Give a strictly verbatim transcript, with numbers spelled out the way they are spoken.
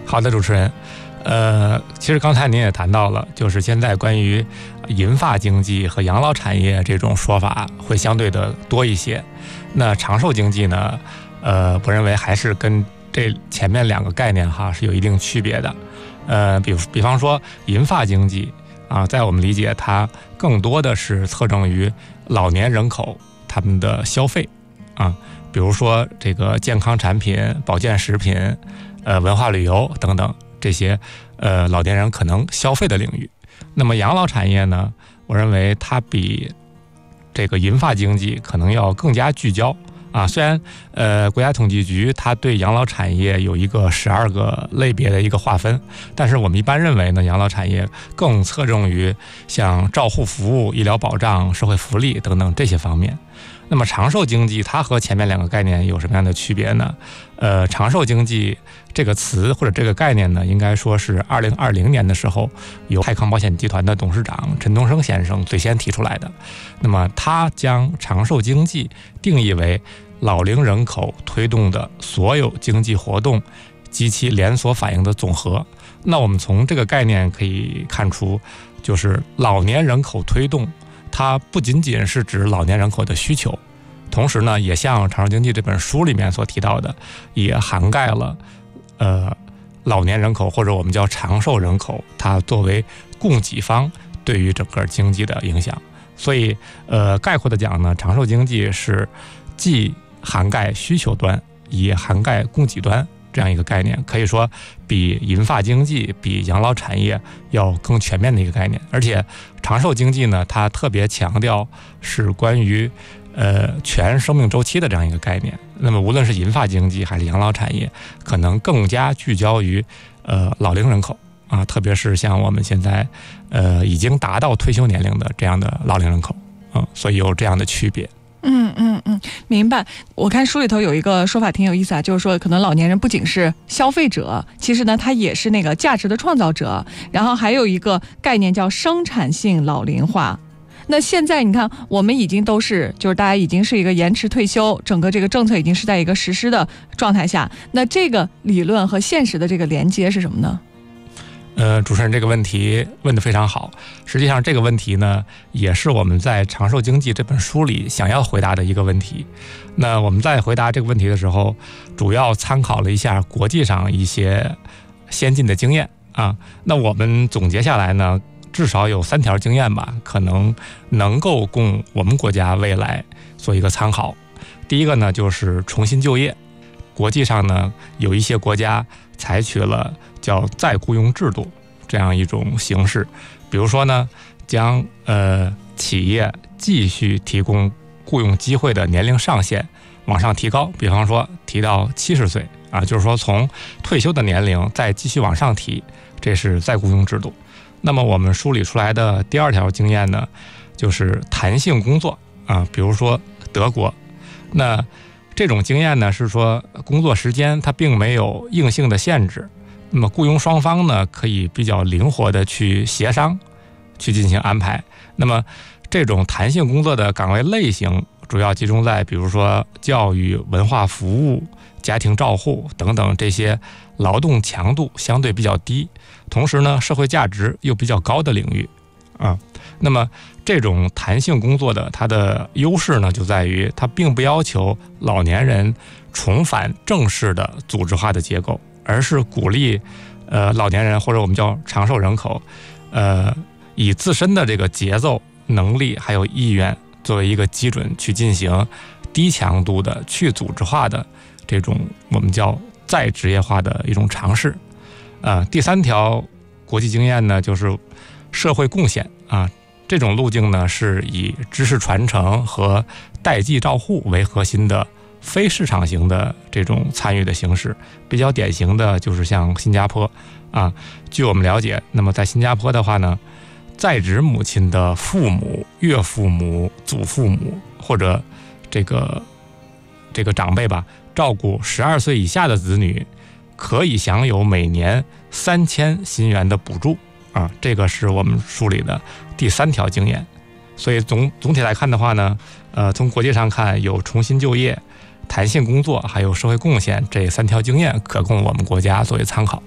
好的，主持人。呃，其实刚才您也谈到了，就是现在关于银发经济和养老产业这种说法会相对的多一些。那长寿经济呢，呃，我认为还是跟这前面两个概念哈是有一定区别的。呃，比比方说银发经济啊，在我们理解，它更多的是侧重于老年人口他们的消费啊，比如说这个健康产品、保健食品、呃文化旅游等等。这些呃老年人可能消费的领域。那么养老产业呢，我认为它比这个银发经济可能要更加聚焦啊。虽然呃国家统计局它对养老产业有一个十二个类别的一个划分，但是我们一般认为呢，养老产业更侧重于像照护服务、医疗保障、社会福利等等这些方面。那么长寿经济它和前面两个概念有什么样的区别呢？呃，长寿经济这个词或者这个概念呢，应该说是二零二零年的时候，由泰康保险集团的董事长陈东升先生最先提出来的。那么他将长寿经济定义为老龄人口推动的所有经济活动及其连锁反应的总和。那我们从这个概念可以看出，就是老年人口推动，它不仅仅是指老年人口的需求，同时呢，也像《长寿经济》这本书里面所提到的，也涵盖了呃老年人口或者我们叫长寿人口，它作为供给方对于整个经济的影响。所以呃概括的讲呢，长寿经济是既涵盖需求端，也涵盖供给端这样一个概念，可以说比银发经济、比养老产业要更全面的一个概念。而且长寿经济呢，它特别强调是关于呃全生命周期的这样一个概念。那么无论是银发经济还是养老产业，可能更加聚焦于呃老龄人口啊，特别是像我们现在呃已经达到退休年龄的这样的老龄人口啊，所以有这样的区别。 嗯嗯嗯，明白。我看书里头有一个说法挺有意思啊，就是说可能老年人不仅是消费者，其实呢他也是那个价值的创造者。然后还有一个概念叫生产性老龄化。那现在你看，我们已经都是就是大家已经是一个延迟退休，整个这个政策已经是在一个实施的状态下。那这个理论和现实的这个连接是什么呢？ 呃，主持人这个问题问得非常好。实际上这个问题呢，也是我们在《长寿经济》这本书里想要回答的一个问题。那我们在回答这个问题的时候，主要参考了一下国际上一些先进的经验啊。那我们总结下来呢，至少有三条经验吧，可能能够供我们国家未来做一个参考。第一个呢，就是重新就业。国际上呢，有一些国家采取了叫再雇佣制度这样一种形式，比如说呢，将呃企业继续提供雇佣机会的年龄上限往上提高，比方说提到七十岁啊，就是说从退休的年龄再继续往上提，这是再雇佣制度。那么我们梳理出来的第二条经验呢，就是弹性工作啊，比如说德国，那这种经验呢是说工作时间它并没有硬性的限制，那么雇佣双方呢可以比较灵活的去协商去进行安排。那么这种弹性工作的岗位类型主要集中在比如说教育、文化服务、家庭照护等等这些劳动强度相对比较低，同时呢社会价值又比较高的领域啊。那么这种弹性工作的它的优势呢，就在于它并不要求老年人重返正式的组织化的结构，而是鼓励呃老年人或者我们叫长寿人口，呃以自身的这个节奏、能力还有意愿作为一个基准去进行低强度的去组织化的这种我们叫再职业化的一种尝试。呃，第三条国际经验呢，就是社会贡献啊。这种路径呢，是以知识传承和代际照护为核心的非市场型的这种参与的形式。比较典型的就是像新加坡啊，据我们了解，那么在新加坡的话呢，在职母亲的父母、岳父母、祖父母或者这个这个长辈吧，照顾十二岁以下的子女，可以享有每年三千新元的补助。啊，这个是我们梳理的第三条经验。所以总总体来看的话呢，呃，从国际上看，有重新就业、弹性工作还有社会贡献这三条经验可供我们国家作为参考。